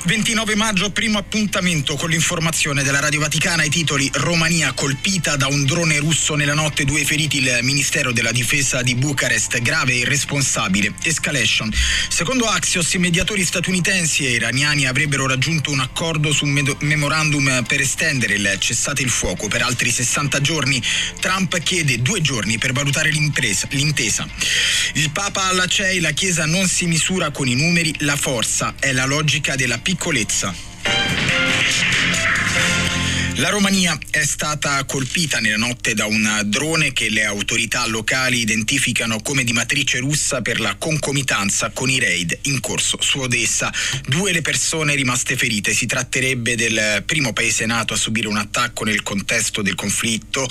29 maggio, primo appuntamento con l'informazione della Radio Vaticana. I titoli: Romania colpita da un drone russo nella notte, 2 feriti, il Ministero della Difesa di Bucarest, grave e irresponsabile. Escalation. Secondo Axios, i mediatori statunitensi e iraniani avrebbero raggiunto un accordo su un memorandum per estendere il cessate il fuoco per altri 60 giorni. Trump chiede 2 giorni per valutare l'intesa. Il Papa alla CEI: la Chiesa non si misura con i numeri, la forza è la logica della piccolezza. La Romania è stata colpita nella notte da un drone che le autorità locali identificano come di matrice russa per la concomitanza con i raid in corso su Odessa. 2 le persone rimaste ferite. Si tratterebbe del primo paese NATO a subire un attacco nel contesto del conflitto.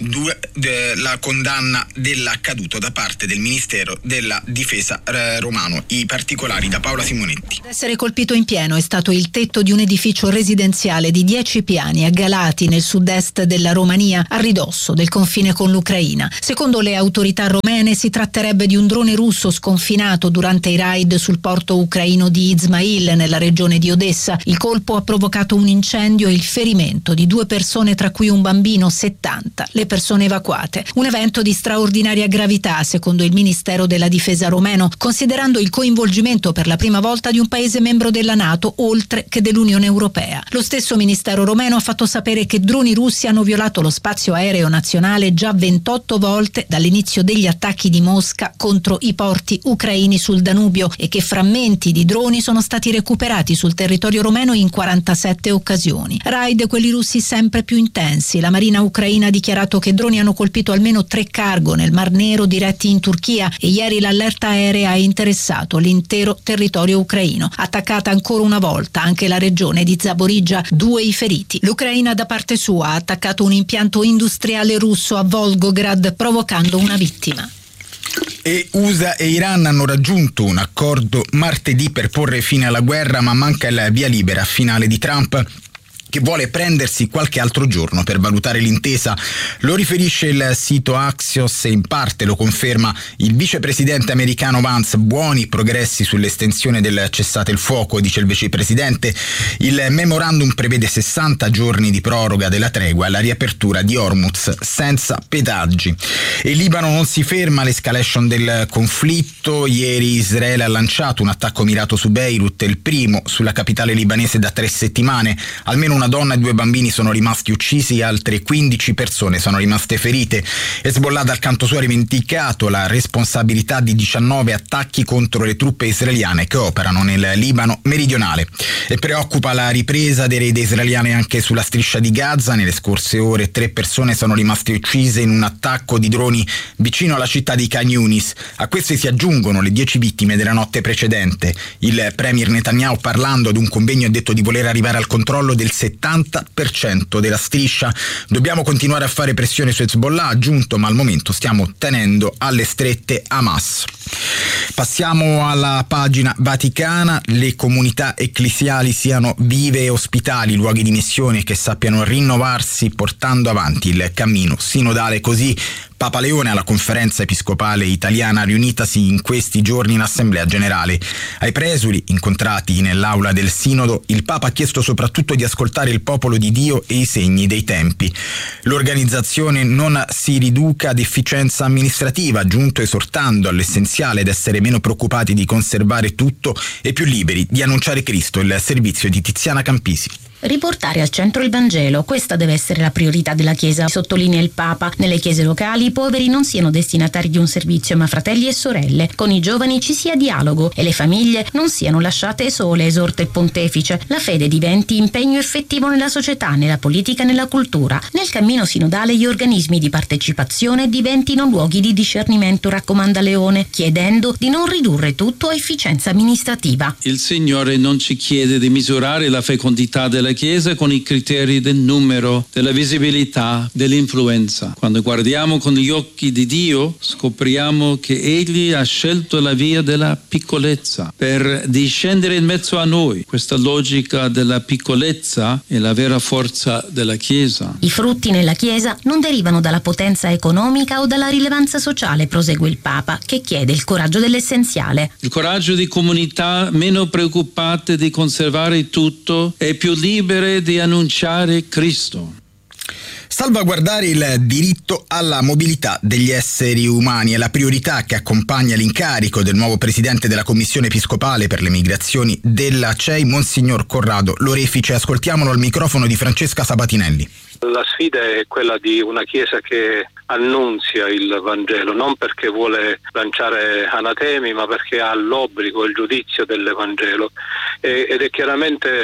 La condanna dell'accaduto da parte del Ministero della Difesa romano. I particolari da Paola Simonetti. Ad essere colpito in pieno è stato il tetto di un edificio residenziale di 10 piani a Galati, nel sud-est della Romania, a ridosso del confine con l'Ucraina. Secondo le autorità romene si tratterebbe di un drone russo sconfinato durante i raid sul porto ucraino di Izmail, nella regione di Odessa. Il colpo ha provocato un incendio e il ferimento di 2 persone, tra cui un bambino, 70 le persone evacuate. Un evento di straordinaria gravità, secondo il Ministero della Difesa romeno, considerando il coinvolgimento per la prima volta di un paese membro della NATO, oltre che dell'Unione Europea. Lo stesso Ministero romeno ha fatto sapere che droni russi hanno violato lo spazio aereo nazionale già 28 volte dall'inizio degli attacchi di Mosca contro i porti ucraini sul Danubio e che frammenti di droni sono stati recuperati sul territorio romeno in 47 occasioni. Raid, quelli russi, sempre più intensi. La Marina ucraina ha dichiarato che droni hanno colpito almeno 3 cargo nel Mar Nero diretti in Turchia e ieri l'allerta aerea ha interessato l'intero territorio ucraino. Attaccata ancora una volta anche la regione di Zaporizhzhia, 2 i feriti. L'Ucraina da parte sua ha attaccato un impianto industriale russo a Volgograd, provocando una vittima. E USA e Iran hanno raggiunto un accordo martedì per porre fine alla guerra, ma manca il via libera finale di Trump, che vuole prendersi qualche altro giorno per valutare l'intesa. Lo riferisce il sito Axios e in parte lo conferma il vicepresidente americano Vance. Buoni progressi sull'estensione del cessate il fuoco, dice il vicepresidente. Il memorandum prevede 60 giorni di proroga della tregua e la riapertura di Hormuz senza pedaggi. E il Libano non si ferma, l'escalation del conflitto. Ieri Israele ha lanciato un attacco mirato su Beirut, il primo sulla capitale libanese da 3 settimane. Almeno una donna e 2 bambini sono rimasti uccisi, altre 15 persone sono rimaste ferite. Hezbollah dal canto suo ha rivendicato la responsabilità di 19 attacchi contro le truppe israeliane che operano nel Libano meridionale. E preoccupa la ripresa dei raid israeliani anche sulla striscia di Gaza. Nelle scorse ore 3 persone sono rimaste uccise in un attacco di droni vicino alla città di Khan Yunis. A queste si aggiungono le 10 vittime della notte precedente. Il premier Netanyahu, parlando ad un convegno, ha detto di voler arrivare al controllo del 70% della striscia. Dobbiamo continuare a fare pressione su Hezbollah, ha aggiunto, ma al momento stiamo tenendo alle strette Hamas. Passiamo alla pagina vaticana. Le comunità ecclesiali siano vive e ospitali, luoghi di missione che sappiano rinnovarsi portando avanti il cammino sinodale. Così Papa Leone alla conferenza episcopale italiana riunitasi in questi giorni in Assemblea Generale. Ai presuli incontrati nell'aula del Sinodo, il Papa ha chiesto soprattutto di ascoltare il popolo di Dio e i segni dei tempi. L'organizzazione non si riduca ad efficienza amministrativa, giunto esortando all'essenziale ed essere meno preoccupati di conservare tutto e più liberi di annunciare Cristo. Il servizio di Tiziana Campisi. Riportare al centro il Vangelo, questa deve essere la priorità della Chiesa, sottolinea il Papa. Nelle chiese locali i poveri non siano destinatari di un servizio, ma fratelli e sorelle. Con i giovani ci sia dialogo e le famiglie non siano lasciate sole, esorta il pontefice. La fede diventi impegno effettivo nella società, nella politica e nella cultura. Nel cammino sinodale gli organismi di partecipazione diventino luoghi di discernimento, raccomanda Leone, chiedendo di non ridurre tutto a efficienza amministrativa. Il Signore non ci chiede di misurare la fecondità delle della Chiesa con i criteri del numero, della visibilità, dell'influenza. Quando guardiamo con gli occhi di Dio, scopriamo che Egli ha scelto la via della piccolezza per discendere in mezzo a noi. Questa logica della piccolezza è la vera forza della Chiesa. I frutti nella Chiesa non derivano dalla potenza economica o dalla rilevanza sociale, prosegue il Papa, che chiede il coraggio dell'essenziale. Il coraggio di comunità meno preoccupate di conservare tutto e più libere di annunciare Cristo. Salvaguardare il diritto alla mobilità degli esseri umani è la priorità che accompagna l'incarico del nuovo presidente della Commissione Episcopale per le Migrazioni della CEI, Monsignor Corrado Lorefice. Ascoltiamolo al microfono di Francesca Sabatinelli. La sfida è quella di una Chiesa che annunzia il Vangelo, non perché vuole lanciare anatemi, ma perché ha l'obbligo, il giudizio dell'Evangelo, ed è chiaramente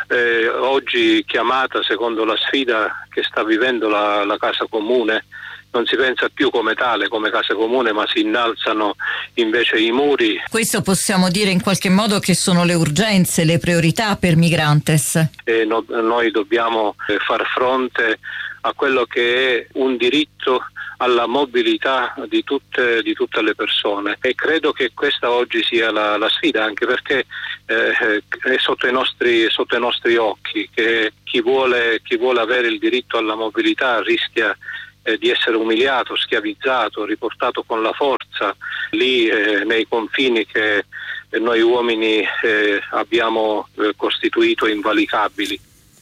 oggi chiamata, secondo la sfida che sta vivendo la Casa Comune. Non si pensa più come tale, come casa comune, ma si innalzano invece i muri. Questo possiamo dire in qualche modo che sono le urgenze, le priorità per Migrantes. Noi dobbiamo far fronte a quello che è un diritto alla mobilità di tutte le persone, e credo che questa oggi sia la sfida, anche perché è sotto i nostri occhi che chi vuole avere il diritto alla mobilità rischia di essere umiliato, schiavizzato, riportato con la forza lì nei confini che noi uomini abbiamo costituito invalicabili.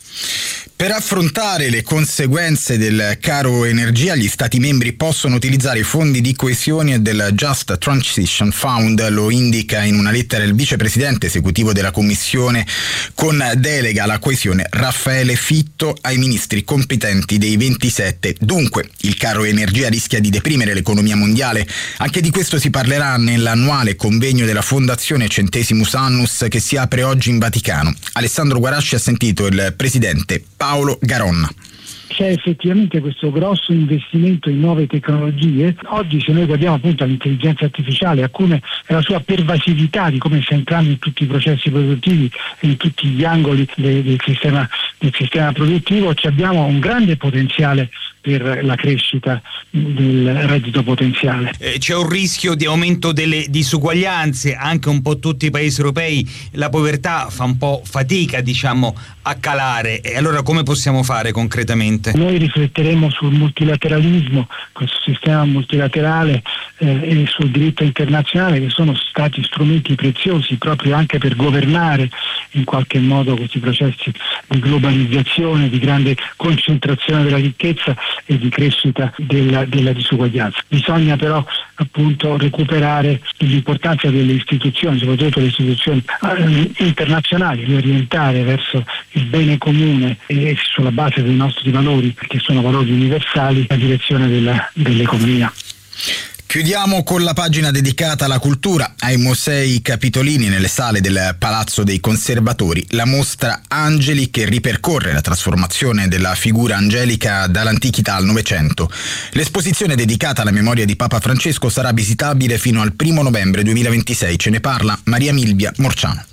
Per affrontare le conseguenze del caro energia, gli Stati membri possono utilizzare i fondi di coesione del Just Transition Fund, lo indica in una lettera il vicepresidente esecutivo della Commissione con delega alla coesione Raffaele Fitto ai ministri competenti dei 27. Dunque, il caro energia rischia di deprimere l'economia mondiale. Anche di questo si parlerà nell'annuale convegno della Fondazione Centesimus Annus che si apre oggi in Vaticano. Alessandro Guarasci ha sentito il presidente Paolo Garonna. C'è effettivamente questo grosso investimento in nuove tecnologie. Oggi, se noi guardiamo appunto all'intelligenza artificiale, alcune la sua pervasività di come sta entrando in tutti i processi produttivi e in tutti gli angoli del sistema produttivo, abbiamo un grande potenziale per la crescita del reddito potenziale. C'è un rischio di aumento delle disuguaglianze, anche un po' tutti i paesi europei, la povertà fa un po' fatica, a calare, e allora come possiamo fare concretamente? Noi rifletteremo sul multilateralismo, questo sistema multilaterale e sul diritto internazionale, che sono stati strumenti preziosi proprio anche per governare in qualche modo questi processi di globalizzazione, di grande concentrazione della ricchezza e di crescita della disuguaglianza. Bisogna però appunto recuperare l'importanza delle istituzioni, soprattutto le istituzioni internazionali, riorientare verso il bene comune e sulla base dei nostri valori, che sono valori universali, la direzione dell'economia. Chiudiamo con la pagina dedicata alla cultura. Ai Musei Capitolini, nelle sale del Palazzo dei Conservatori, la mostra Angeli, che ripercorre la trasformazione della figura angelica dall'antichità al Novecento. L'esposizione dedicata alla memoria di Papa Francesco sarà visitabile fino al 1 novembre 2026. Ce ne parla Maria Milvia Morciano.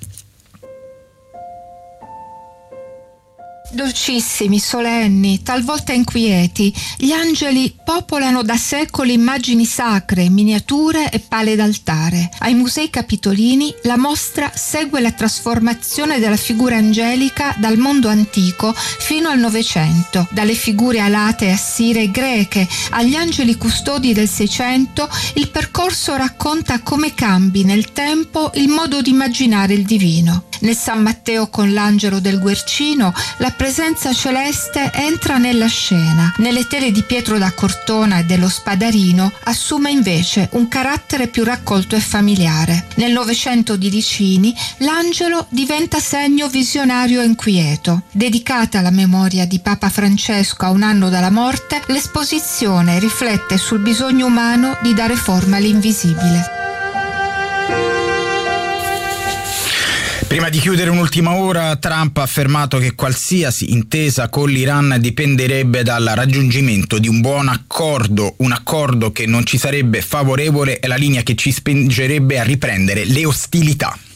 Dolcissimi, solenni, talvolta inquieti, gli angeli popolano da secoli immagini sacre, miniature e pale d'altare. Ai Musei Capitolini la mostra segue la trasformazione della figura angelica dal mondo antico fino al Novecento, dalle figure alate assire e greche agli angeli custodi del Seicento. Il percorso racconta come cambi nel tempo il modo di immaginare il divino. Nel San Matteo con l'angelo del Guercino la presenza celeste entra nella scena. Nelle tele di Pietro da Cortona e dello Spadarino assume invece un carattere più raccolto e familiare. Nel Novecento di Licini l'angelo diventa segno visionario e inquieto. Dedicata alla memoria di Papa Francesco a un anno dalla morte, l'esposizione riflette sul bisogno umano di dare forma all'invisibile. Prima di chiudere un'ultima ora, Trump ha affermato che qualsiasi intesa con l'Iran dipenderebbe dal raggiungimento di un buon accordo, un accordo che non ci sarebbe favorevole è la linea che ci spingerebbe a riprendere le ostilità.